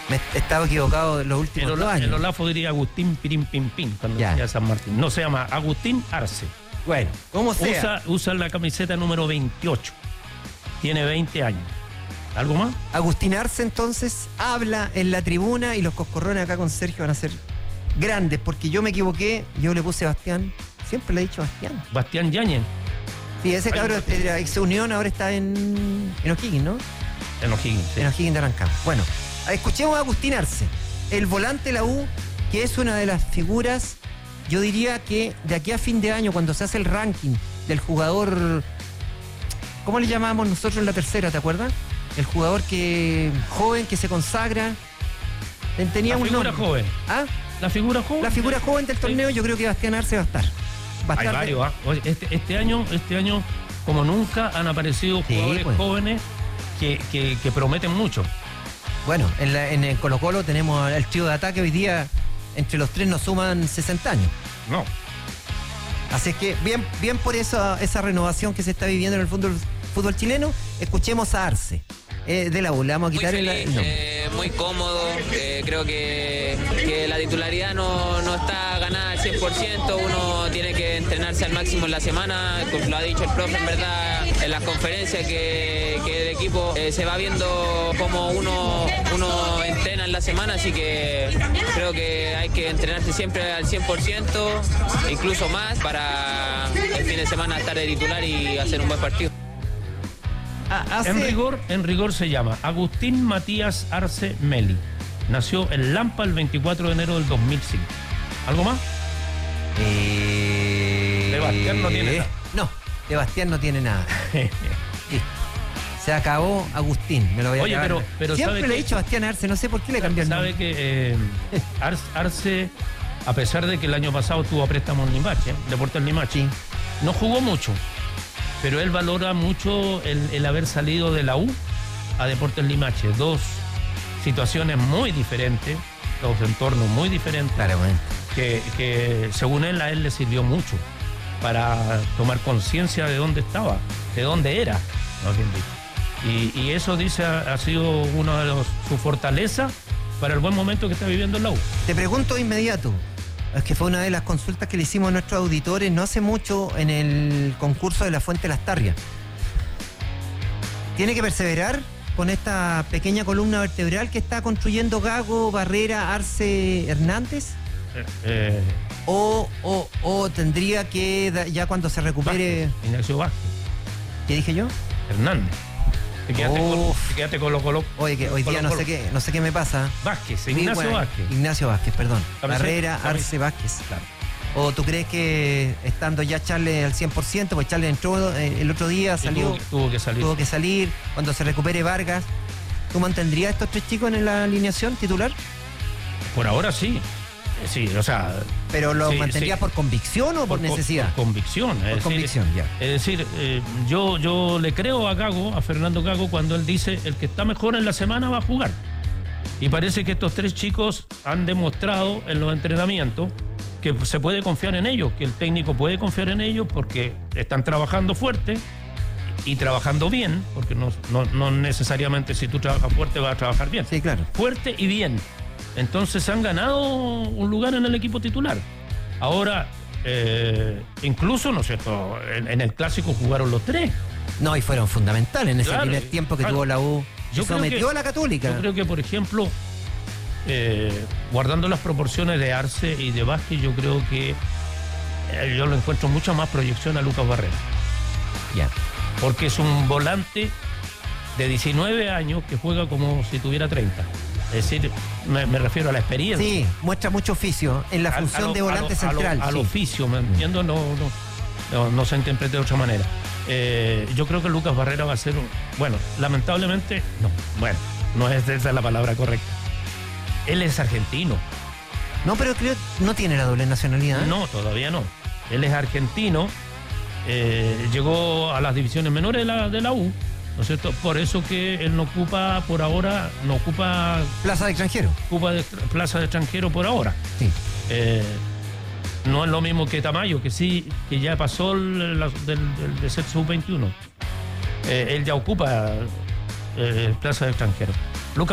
Me estaba equivocado en los últimos 2 años. El Olafo diría Agustín Pirín Pim Pim cuando decía San Martín. No, se llama Agustín Arce. Bueno, como sea. Usa la camiseta número 28. Tiene 20 años. ¿Algo más? Agustín Arce, entonces, habla en la tribuna y los coscorrones acá con Sergio van a ser grandes, porque yo me equivoqué, yo le puse Bastián, siempre le he dicho Bastián. Bastián Yáñez. Sí, ese cabrón de la ex Unión ahora está en O'Higgins, ¿no? En O'Higgins, sí. En O'Higgins de Rancagua. Bueno, escuchemos a Agustín Arce, el volante de la U, que es una de las figuras, yo diría que de aquí a fin de año, cuando se hace el ranking del jugador, ¿cómo le llamábamos nosotros en la tercera, te acuerdas? El jugador joven que se consagra. Tenía la figura joven. ¿Ah? La figura joven. La figura joven del torneo, yo creo que Bastián Arce va a estar. Hay varios. Este año, como nunca, han aparecido jugadores jóvenes que prometen mucho. Bueno, en el Colo-Colo tenemos el trío de ataque. Hoy día, entre los tres nos suman 60 años. No. Así es que bien por esa renovación que se está viviendo en el fútbol chileno. Escuchemos a Arce. De la U, le vamos a quitar muy cómodo, creo que la titularidad no está ganada al 100%, uno tiene que entrenarse al máximo en la semana, como lo ha dicho el profe, en verdad, en las conferencias que el equipo se va viendo cómo uno entrena en la semana, así que creo que hay que entrenarse siempre al 100%, incluso más, para el fin de semana estar de titular y hacer un buen partido. En rigor se llama Agustín Matías Arce Meli. Nació en Lampa el 24 de enero del 2005. ¿Algo más? Sebastián no tiene nada. No, Sebastián no tiene nada. Se acabó Agustín, me lo voy a acabar. Pero siempre le he dicho a Bastián Arce, no sé por qué le cambió el nombre. Sabe que Arce, a pesar de que el año pasado tuvo a préstamo en Limache, Deportes Limache, no jugó mucho. Pero él valora mucho el haber salido de la U a Deportes Limache. Dos situaciones muy diferentes, dos entornos muy diferentes, claramente, que según él, a él le sirvió mucho para tomar conciencia de dónde estaba, de dónde era, más bien dicho. Y eso, dice, ha sido una de su fortaleza para el buen momento que está viviendo en la U. Te pregunto de inmediato. Es que fue una de las consultas que le hicimos a nuestros auditores no hace mucho en el concurso de la Fuente Lastarria. ¿Tiene que perseverar con esta pequeña columna vertebral que está construyendo Gago, Barrera, Arce, Hernández? O tendría que, ya cuando se recupere... Vázquez, Ignacio Vázquez. ¿Qué dije yo? Hernández. Te quedaste con Colo. Oye, que hoy día no sé qué me pasa. Vázquez, Ignacio Vázquez. Ignacio Vázquez, perdón. Barrera, Arce, Vázquez. Claro. ¿O tú crees que estando ya Charles al 100%, pues Charles entró el otro día, salió? Tuvo que salir. Cuando se recupere Vargas, ¿tú mantendrías a estos tres chicos en la alineación titular? Por ahora sí. Sí, o sea... ¿Pero lo mantendrías por convicción o por necesidad? Por convicción. Por convicción, ya. Es decir, yo le creo a Fernando Gago, cuando él dice el que está mejor en la semana va a jugar. Y parece que estos tres chicos han demostrado en los entrenamientos que se puede confiar en ellos, que el técnico puede confiar en ellos porque están trabajando fuerte y trabajando bien, porque no necesariamente si tú trabajas fuerte vas a trabajar bien. Sí, claro. Fuerte y bien. Entonces han ganado un lugar en el equipo titular. Ahora, incluso, ¿no es cierto?, en el Clásico jugaron los tres. No, y fueron fundamentales en ese primer tiempo que tuvo la U. Sometió a la Católica. Yo creo que, por ejemplo, guardando las proporciones de Arce y de Vázquez, yo creo que yo lo encuentro mucha más proyección a Lucas Barrera. Ya. Porque es un volante de 19 años que juega como si tuviera 30. Es decir, me refiero a la experiencia. Sí, muestra mucho oficio en la función de volante central. Al oficio, ¿me entiendo? No se interprete de otra manera. Yo creo que Lucas Barrera va a ser lamentablemente, no es esa la palabra correcta. Él es argentino. No, pero creo no tiene la doble nacionalidad. No, todavía no. Él es argentino, llegó a las divisiones menores de la U, ¿no es cierto? Por eso que él no ocupa plaza de extranjero. Plaza de extranjero por ahora. Sí. No es lo mismo que Tamayo, que ya pasó de ser sub-21. Él ya ocupa plaza de extranjero.